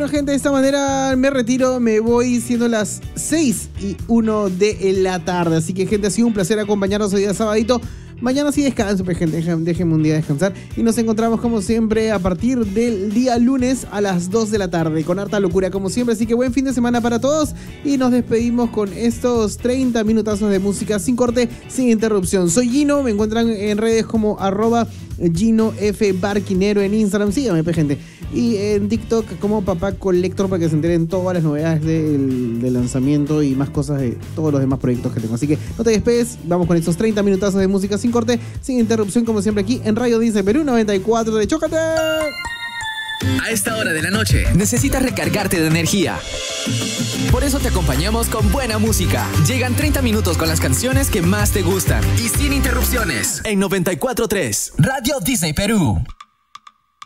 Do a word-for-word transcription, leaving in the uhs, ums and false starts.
bueno, gente, de esta manera me retiro, me voy siendo las seis y uno de la tarde. Así que, gente, ha sido un placer acompañarnos hoy día sabadito. Mañana sí descanso, pues, gente, déjenme un día descansar. Y nos encontramos, como siempre, a partir del día lunes a las dos de la tarde, con harta locura, como siempre. Así que buen fin de semana para todos. Y nos despedimos con estos treinta minutazos de música sin corte, sin interrupción. Soy Gino, me encuentran en redes como arroba Gino F Barquinero en Instagram. Síganme, pues, gente. Y en TikTok como Papá Collector, para que se enteren todas las novedades del, del lanzamiento y más cosas de todos los demás proyectos que tengo. Así que no te despegues, vamos con estos treinta minutazos de música sin corte, sin interrupción, como siempre, aquí en Radio Disney Perú noventa y cuatro de Chócate. A esta hora de la noche necesitas recargarte de energía. Por eso te acompañamos con buena música. Llegan treinta minutos con las canciones que más te gustan y sin interrupciones en noventa y cuatro punto tres Radio Disney Perú.